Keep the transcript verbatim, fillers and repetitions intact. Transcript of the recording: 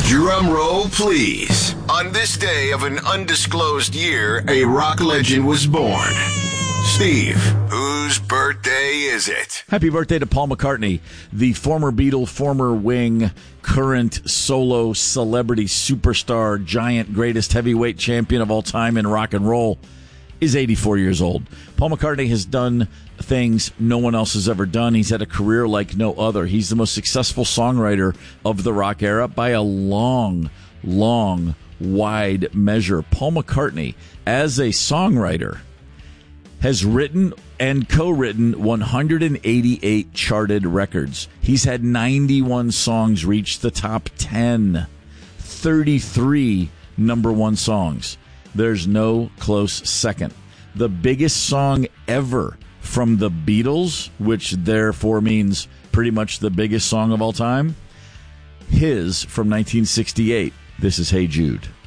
Drum roll, please. On this day of an undisclosed year, a rock legend was born. Steve, whose birthday is it? Happy birthday to Paul McCartney, the former Beatle, former Wing, current solo celebrity superstar, giant, greatest heavyweight champion of all time in rock and roll, is eighty-four years old. Paul McCartney has done things no one else has ever done. He's had a career like no other. He's the most successful songwriter of the rock era by a long, long, wide measure. Paul McCartney, as a songwriter, has written and co-written one hundred eighty-eight charted records. He's had ninety-one songs reach the top ten, thirty-three number one songs. There's no close second. The biggest song ever from the Beatles, which therefore means pretty much the biggest song of all time, his from nineteen sixty-eight. This is Hey Jude.